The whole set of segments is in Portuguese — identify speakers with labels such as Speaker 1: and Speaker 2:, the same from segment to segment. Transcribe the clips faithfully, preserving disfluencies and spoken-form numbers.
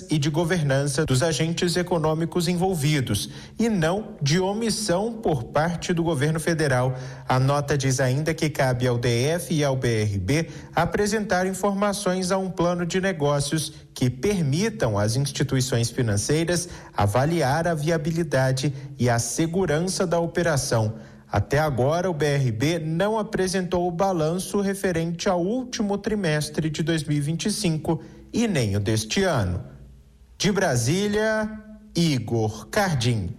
Speaker 1: e de governança dos agentes econômicos envolvidos, e não de omissão por parte do governo federal. A nota diz ainda que cabe ao D F e ao B R B apresentar informações a um plano de negócios que permitam às instituições financeiras avaliar a viabilidade e a segurança da operação. Até agora, o B R B não apresentou o balanço referente ao último trimestre de dois mil e vinte e cinco e nem o deste ano. De Brasília, Igor Cardim.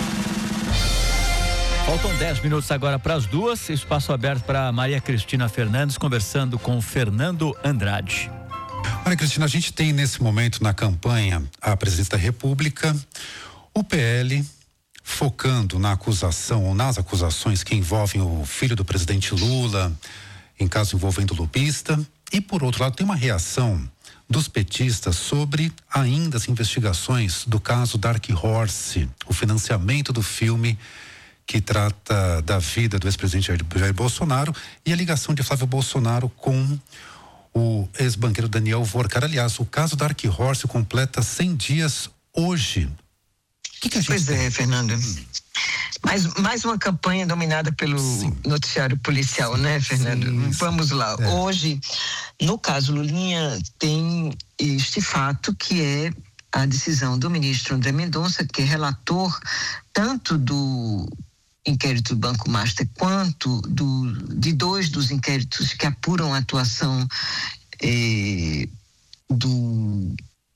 Speaker 2: Faltam dez minutos agora para as duas. Espaço aberto para Maria Cristina Fernandes conversando com Fernando Andrade.
Speaker 3: Maria Cristina, a gente tem nesse momento na campanha a presidência da República, o P L focando na acusação ou nas acusações que envolvem o filho do presidente Lula, em caso envolvendo lobista, e por outro lado tem uma reação dos petistas sobre ainda as investigações do caso Dark Horse, o financiamento do filme que trata da vida do ex-presidente Jair Bolsonaro e a ligação de Flávio Bolsonaro com o ex-banqueiro Daniel Vorcar. Aliás, o caso Dark Horse completa cem dias hoje. Que que a gente
Speaker 4: pois
Speaker 3: tem?
Speaker 4: é, Fernando. Mais, mais uma campanha dominada pelo Sim. noticiário policial, Sim. né, Fernando? Sim. Vamos lá. É. Hoje, no caso Lulinha, tem este fato que é a decisão do ministro André Mendonça, que é relator tanto do inquérito do Banco Master quanto do, de dois dos inquéritos que apuram a atuação eh, do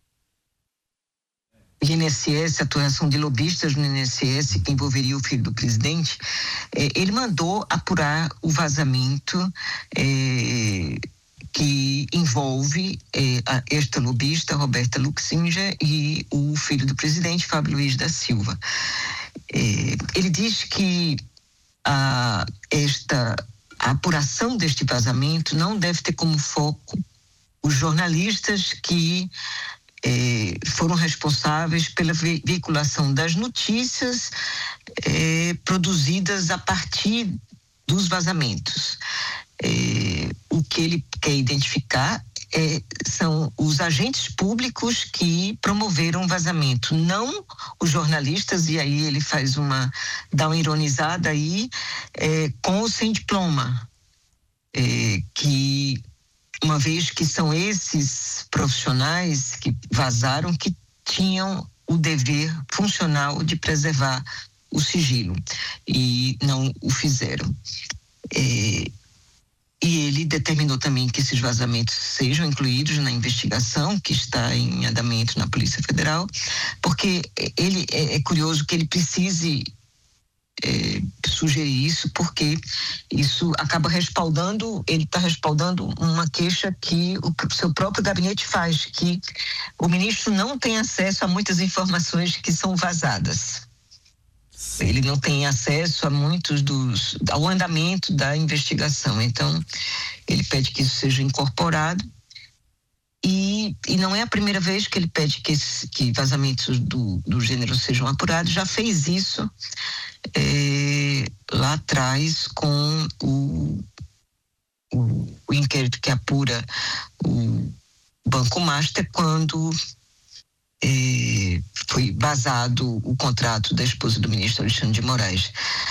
Speaker 4: I N S S, atuação de lobistas no I N S S que envolveria o filho do presidente. Eh, ele mandou apurar o vazamento eh, que envolve eh, a, esta lobista, Roberta Luxinger, e o filho do presidente, Fábio Luiz da Silva. Eh, ele diz que a, esta, a apuração deste vazamento não deve ter como foco os jornalistas que eh, foram responsáveis pela ve- veiculação das notícias eh, produzidas a partir dos vazamentos. Eh, o que ele quer identificar é, são os agentes públicos que promoveram o vazamento, não os jornalistas, e aí ele faz uma, dá uma ironizada aí, é, com ou sem diploma, é, que uma vez que são esses profissionais que vazaram que tinham o dever funcional de preservar o sigilo e não o fizeram. É, E ele determinou também que esses vazamentos sejam incluídos na investigação que está em andamento na Polícia Federal, porque ele é, é curioso que ele precise é, sugerir isso, porque isso acaba respaldando, ele está respaldando uma queixa que o seu próprio gabinete faz, que o ministro não tem acesso a muitas informações que são vazadas. Ele não tem acesso a muitos dos, ao andamento da investigação. Então, ele pede que isso seja incorporado. E, e não é a primeira vez que ele pede que, esse, que vazamentos do, do gênero sejam apurados. Já fez isso é, lá atrás com o, o, o inquérito que apura o Banco Master, quando É, foi vazado o contrato da esposa do ministro Alexandre de Moraes.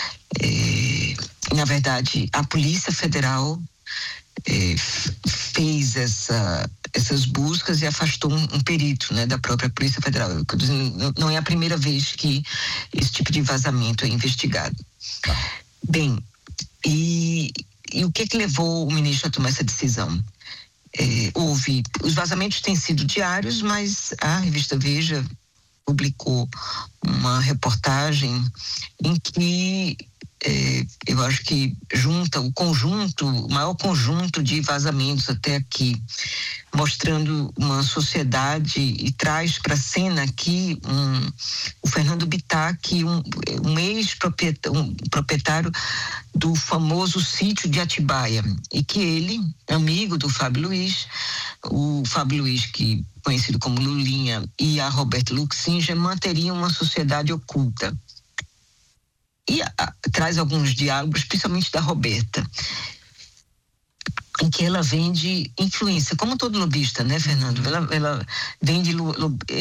Speaker 4: É, na verdade, a Polícia Federal é, fez essa, essas buscas e afastou um, um perito, né, da própria Polícia Federal. Não é a primeira vez que esse tipo de vazamento é investigado. Bem, e, e o que que levou o ministro a tomar essa decisão? É, houve, os vazamentos têm sido diários, mas a revista Veja publicou uma reportagem em que é, eu acho que junta o conjunto, o maior conjunto de vazamentos até aqui, mostrando uma sociedade, e traz para a cena aqui um, o Fernando Bitac, um, um ex-proprietário um proprietário do famoso sítio de Atibaia, e que ele, amigo do Fábio Luiz, o Fábio Luiz, que conhecido como Lulinha, e a Roberta Luxinger manteriam uma sociedade oculta. E a, a, traz alguns diálogos, principalmente da Roberta, em que ela vende influência, como todo lobista, né, Fernando? Ela, ela vende lo, lo,